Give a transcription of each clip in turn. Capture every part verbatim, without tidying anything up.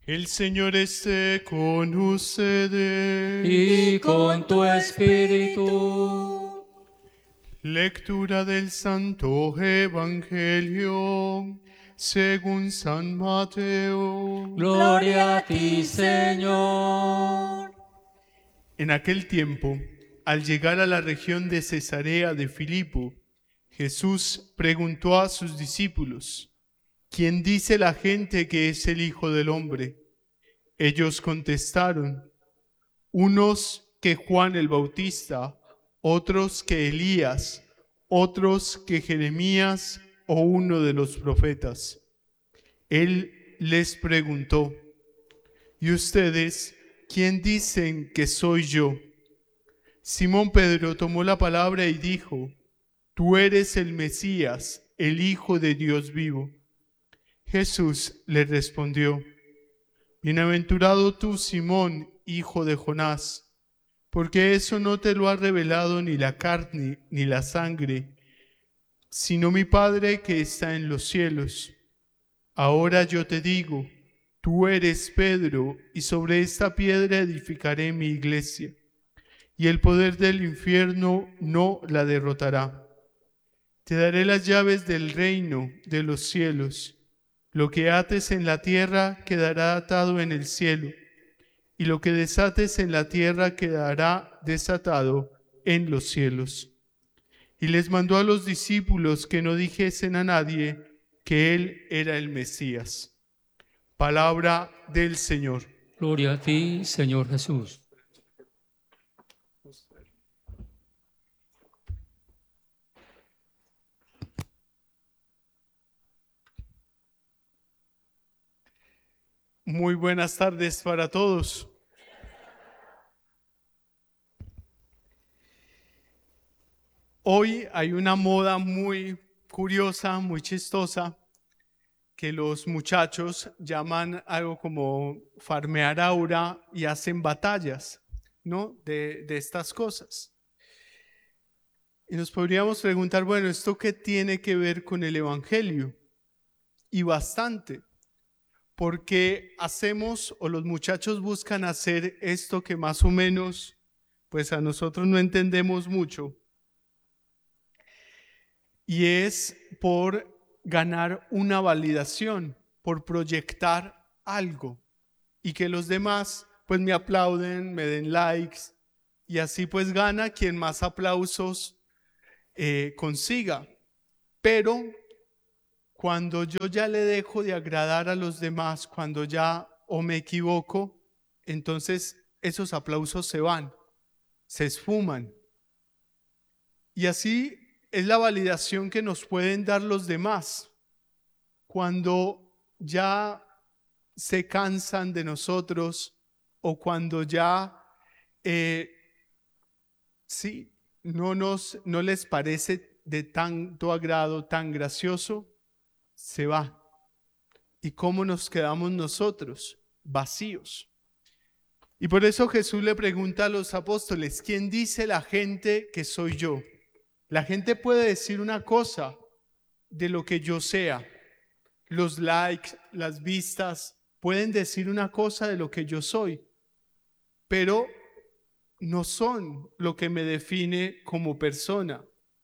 El Señor esté con ustedes. Y con tu espíritu. Lectura del Santo Evangelio según San Mateo. Gloria a ti, Señor. En aquel tiempo, al llegar a la región de Cesarea de Filipo, Jesús preguntó a sus discípulos: ¿Quién dice la gente que es el Hijo del Hombre? Ellos contestaron: unos que Juan el Bautista, otros que Elías, otros que Jeremías o uno de los profetas. Él les preguntó: ¿y ustedes quién dicen que soy yo? Simón Pedro tomó la palabra y dijo: Tú eres el Mesías, el Hijo de Dios vivo. Jesús le respondió: Bienaventurado tú, Simón, hijo de Jonás, porque eso no te lo ha revelado ni la carne ni la sangre, sino mi Padre que está en los cielos. Ahora yo te digo, tú eres Pedro, y sobre esta piedra edificaré mi iglesia, y el poder del infierno no la derrotará. Te daré las llaves del reino de los cielos. Lo que ates en la tierra quedará atado en el cielo, y lo que desates en la tierra quedará desatado en los cielos. Y les mandó a los discípulos que no dijesen a nadie que él era el Mesías. Palabra del Señor. Gloria a ti, Señor Jesús. Muy buenas tardes para todos. Hoy hay una moda muy curiosa, muy chistosa, que los muchachos llaman algo como farmear aura y hacen batallas, ¿no? De, de estas cosas. Y nos podríamos preguntar, bueno, ¿esto qué tiene que ver con el Evangelio? Y bastante, porque hacemos o los muchachos buscan hacer esto que más o menos, pues a nosotros no entendemos mucho, y es por ganar una validación, por proyectar algo y que los demás pues me aplauden, me den likes y así pues gana quien más aplausos eh, consiga. Pero cuando yo ya le dejo de agradar a los demás, cuando ya o me equivoco, entonces esos aplausos se van, se esfuman. Y así es la validación que nos pueden dar los demás cuando ya se cansan de nosotros o cuando ya eh, sí, no, nos, no les parece de tanto agrado, tan gracioso, se va. ¿Y cómo nos quedamos nosotros? Vacíos. Y por eso Jesús le pregunta a los apóstoles: ¿quién dice la gente que soy yo? La gente puede decir una cosa de lo que yo sea. Los likes, las vistas, pueden decir una cosa de lo que yo soy, pero no son lo que me define como persona.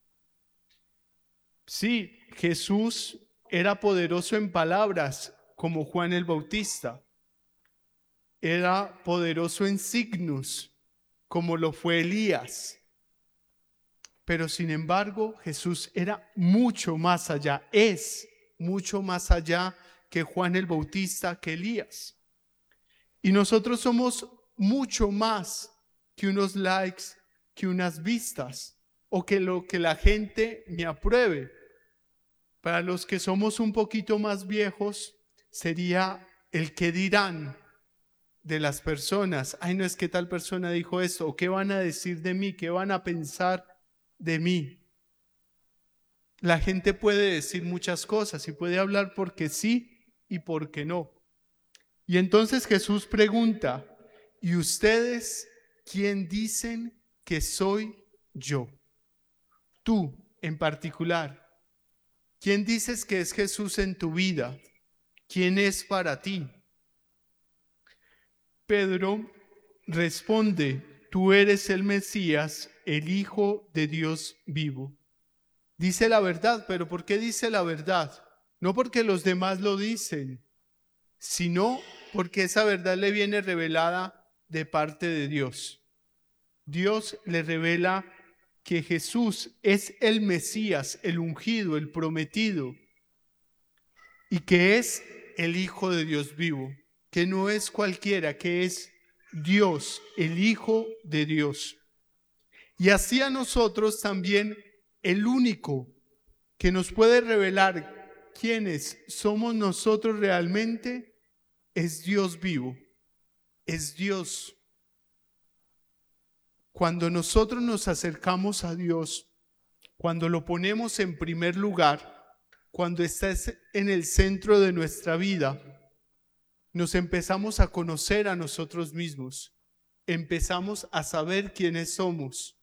Sí, Jesús era poderoso en palabras, como Juan el Bautista. Era poderoso en signos, como lo fue Elías. Pero sin embargo, Jesús era mucho más allá, es mucho más allá que Juan el Bautista, que Elías. Y nosotros somos mucho más que unos likes, que unas vistas, o que lo que la gente me apruebe. Para los que somos un poquito más viejos, sería el que dirán de las personas. Ay, no, es que tal persona dijo esto, o qué van a decir de mí, qué van a pensar de mí. La gente puede decir muchas cosas y puede hablar porque sí y porque no. Y entonces Jesús pregunta: ¿y ustedes quién dicen que soy yo? Tú en particular, ¿quién dices que es Jesús en tu vida? ¿Quién es para ti? Pedro responde: tú eres el Mesías, el Hijo de Dios vivo. Dice la verdad, pero ¿por qué dice la verdad? No porque los demás lo dicen, sino porque esa verdad le viene revelada de parte de Dios. Dios le revela que Jesús es el Mesías, el ungido, el prometido, y que es el Hijo de Dios vivo, que no es cualquiera, que es Dios, el Hijo de Dios. Y así a nosotros también el único que nos puede revelar quiénes somos nosotros realmente es Dios vivo, es Dios. Cuando nosotros nos acercamos a Dios, cuando lo ponemos en primer lugar, cuando está en el centro de nuestra vida, nos empezamos a conocer a nosotros mismos, empezamos a saber quiénes somos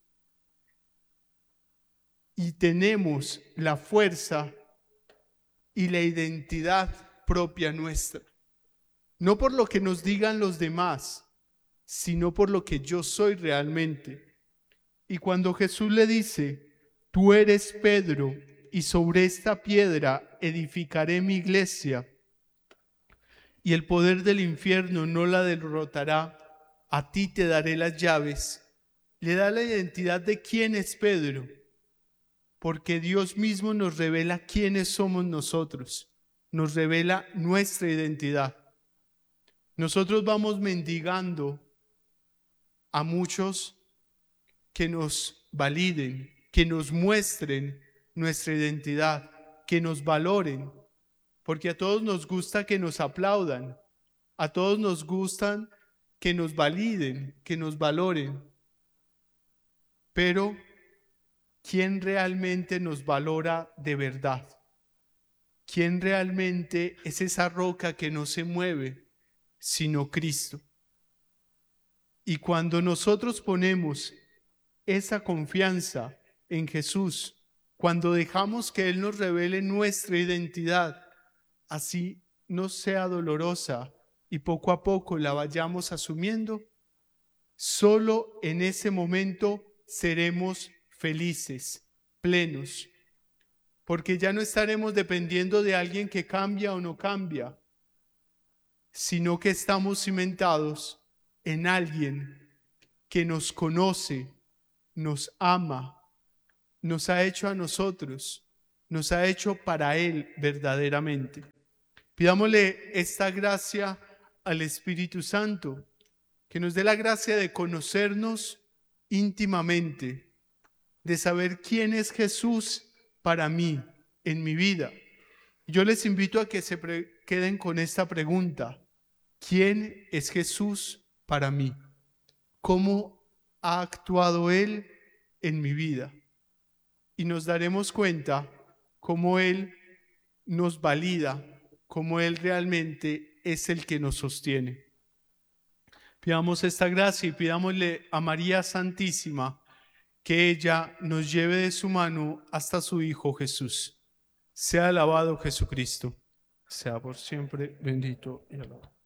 y tenemos la fuerza y la identidad propia nuestra. No por lo que nos digan los demás, sino por lo que yo soy realmente. Y cuando Jesús le dice: tú eres Pedro, y sobre esta piedra edificaré mi iglesia, y el poder del infierno no la derrotará, a ti te daré las llaves. Le da la identidad de quién es Pedro, porque Dios mismo nos revela quiénes somos nosotros, nos revela nuestra identidad. Nosotros vamos mendigando a muchos que nos validen, que nos muestren nuestra identidad, que nos valoren, porque a todos nos gusta que nos aplaudan, a todos nos gustan que nos validen, que nos valoren. Pero, ¿quién realmente nos valora de verdad? ¿Quién realmente es esa roca que no se mueve, sino Cristo? Y cuando nosotros ponemos esa confianza en Jesús, cuando dejamos que Él nos revele nuestra identidad, así no sea dolorosa y poco a poco la vayamos asumiendo, solo en ese momento seremos felices, plenos, porque ya no estaremos dependiendo de alguien que cambia o no cambia, sino que estamos cimentados en alguien que nos conoce, nos ama, nos ha hecho a nosotros, nos ha hecho para Él verdaderamente. Pidámosle esta gracia al Espíritu Santo, que nos dé la gracia de conocernos íntimamente, de saber quién es Jesús para mí, en mi vida. Yo les invito a que se pre- queden con esta pregunta: ¿quién es Jesús para mí? ¿Cómo ha actuado Él en mi vida? Y nos daremos cuenta cómo Él nos valida, cómo Él realmente es el que nos sostiene. Pidamos esta gracia y pidámosle a María Santísima que ella nos lleve de su mano hasta su Hijo Jesús. Sea alabado Jesucristo. Sea por siempre bendito y alabado.